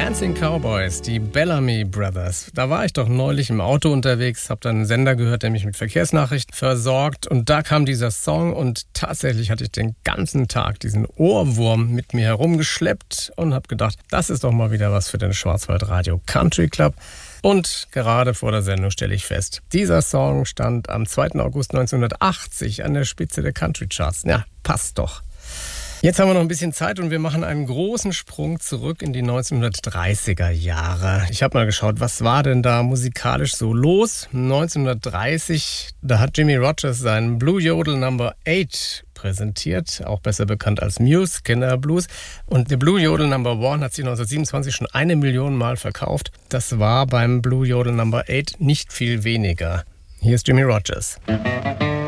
Dancing Cowboys, die Bellamy Brothers. Da war ich doch neulich im Auto unterwegs, habe dann einen Sender gehört, der mich mit Verkehrsnachrichten versorgt. Und da kam dieser Song und tatsächlich hatte ich den ganzen Tag diesen Ohrwurm mit mir herumgeschleppt und habe gedacht, das ist doch mal wieder was für den Schwarzwaldradio Country Club. Und gerade vor der Sendung stelle ich fest, dieser Song stand am 2. August 1980 an der Spitze der Country Charts. Ja, passt doch. Jetzt haben wir noch ein bisschen Zeit und wir machen einen großen Sprung zurück in die 1930er Jahre. Ich habe mal geschaut, was war denn da musikalisch so los? 1930, da hat Jimmie Rodgers seinen Blue Yodel Number 8 präsentiert, auch besser bekannt als Muse, Skinner Blues. Und der Blue Yodel Number 1 hat sich 1927 schon 1 Million Mal verkauft. Das war beim Blue Yodel Number 8 nicht viel weniger. Hier ist Jimmie Rodgers.